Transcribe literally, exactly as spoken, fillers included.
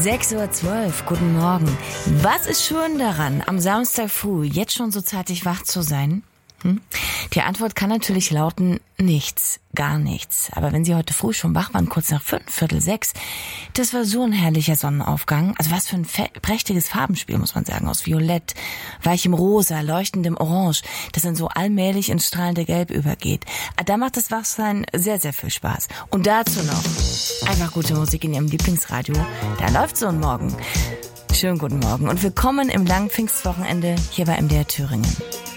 sechs Uhr zwölf, guten Morgen. Was ist schön daran, am Samstag früh jetzt schon so zeitig wach zu sein? Hm? Die Antwort kann natürlich lauten, nichts, gar nichts. Aber wenn Sie heute früh schon wach waren, kurz nach fünf, Viertel sechs, das war so ein herrlicher Sonnenaufgang. Also was für ein fe- prächtiges Farbenspiel, muss man sagen, aus Violett, weichem Rosa, leuchtendem Orange, das dann so allmählich ins strahlende Gelb übergeht. Da macht das Wachsein sehr, sehr viel Spaß. Und dazu noch einfach gute Musik in Ihrem Lieblingsradio. Da läuft so ein Morgen. Schönen guten Morgen und willkommen im langen Pfingstwochenende hier bei M D R Thüringen.